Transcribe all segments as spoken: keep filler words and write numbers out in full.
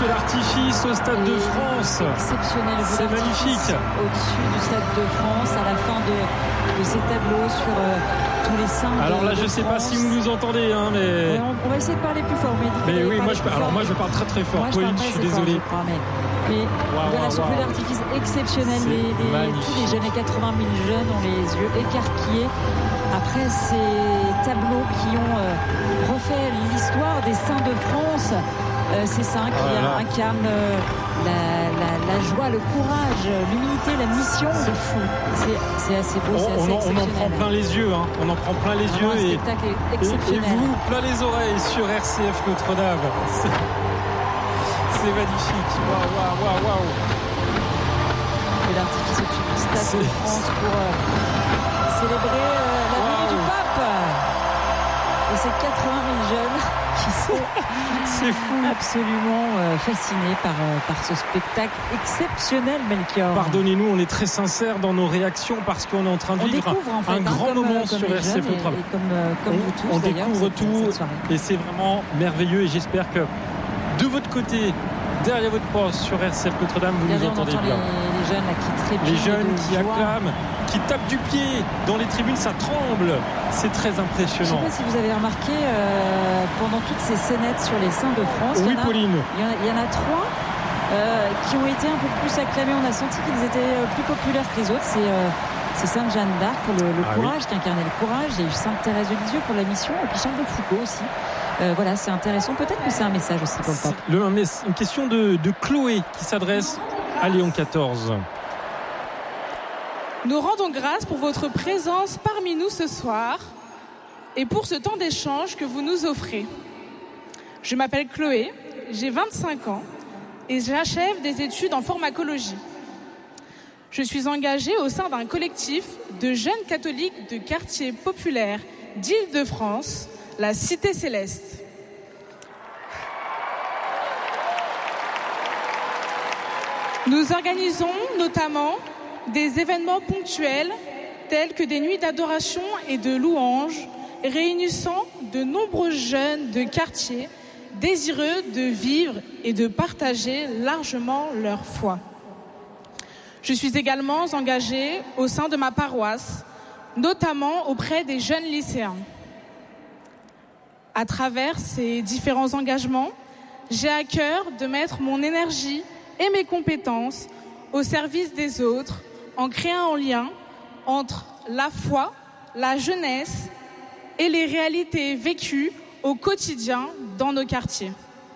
feux d'artifice au Stade de France. Exceptionnel. C'est magnifique. Au-dessus du Stade de France, à la fin de, de ces tableaux sur euh, tous les saints. Alors là, de, je de ne sais France. pas si vous nous entendez, hein, mais. Ouais, on, on va essayer de parler plus fort. Mais, mais oui, moi je, alors moi je parle très très fort. Moi, je, Pauline, je suis désolé. Fort, je crois, mais, mais wow, voilà, wow, ce feu wow. d'artifice exceptionnel. Les, les, tous les jeunes, les quatre-vingt mille jeunes ont les yeux écarquillés après ces tableaux qui ont euh, refait l'histoire des saints de France. Euh, ces saints qui oh là là. incarnent euh, la, la, la joie, le courage, l'humilité, la mission. C'est fou. C'est, c'est assez beau, on, c'est assez on, en, exceptionnel. On en prend plein les yeux, hein. On en prend plein les Vraiment yeux. Un et, spectacle et, exceptionnel. et vous, plein les oreilles sur R C F Notre-Dame. C'est, c'est magnifique. Waouh, waouh, waouh, waouh. Et l'artifice au-dessus du Stade C'est... de France pour euh, célébrer euh, la venue wow. du pape. Et ces quatre-vingt mille jeunes qui sont c'est fou. absolument euh, fascinés par, euh, par ce spectacle exceptionnel, Melchior. Pardonnez-nous, on est très sincères dans nos réactions parce qu'on est en train de on vivre découvre, en fait, un hein, grand comme, moment comme sur R C F Notre-Dame. Et, et comme, euh, comme on, vous tous, on d'ailleurs, découvre cette, tout cette soirée. et c'est vraiment merveilleux et j'espère que de votre côté, derrière votre poste sur R C F Notre-Dame, vous Regardez, nous entendez on bien. Les, les jeunes là, qui trépignent, Les jeunes qui joie. acclament, qui tapent du pied dans les tribunes, ça tremble. C'est très Je ne impressionnant. sais pas si vous avez remarqué euh, pendant toutes ces scénettes sur les saints de France, Oui, il y en a, Pauline. Il y, en a, il y en a trois euh, qui ont été un peu plus acclamés. On a senti qu'ils étaient euh, plus populaires que les autres. C'est, euh, c'est Sainte Jeanne d'Arc pour le, le ah, courage, oui. qui incarnait le courage. Il y a eu Sainte Thérèse de Lisieux pour la mission, et puis Charles de Foucault aussi. Euh, voilà, c'est intéressant. Peut-être que c'est un message aussi pour le pape. Le, une question de, de Chloé qui s'adresse à Léon quatorze. Nous rendons grâce pour votre présence parmi nous ce soir et pour ce temps d'échange que vous nous offrez. Je m'appelle Chloé, j'ai vingt-cinq ans et j'achève des études en pharmacologie. Je suis engagée au sein d'un collectif de jeunes catholiques de quartiers populaires d'Île-de-France, la Cité Céleste. Nous organisons notamment des événements ponctuels tels que des nuits d'adoration et de louanges réunissant de nombreux jeunes de quartier désireux de vivre et de partager largement leur foi. Je suis également engagée au sein de ma paroisse, notamment auprès des jeunes lycéens. À travers ces différents engagements, j'ai à cœur de mettre mon énergie et mes compétences au service des autres en créant un lien entre la foi, la jeunesse et les réalités vécues au quotidien dans nos quartiers.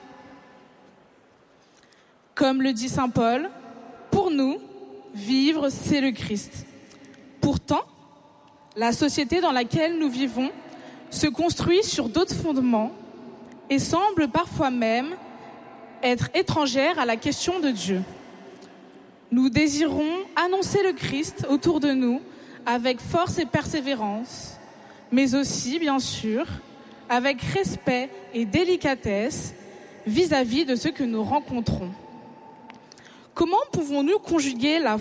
Comme le dit saint Paul, pour nous, vivre, c'est le Christ. Pourtant, la société dans laquelle nous vivons se construit sur d'autres fondements et semble parfois même être étrangère à la question de Dieu. Nous désirons annoncer le Christ autour de nous avec force et persévérance, mais aussi, bien sûr, avec respect et délicatesse vis-à-vis de ceux que nous rencontrons. Comment pouvons-nous conjuguer la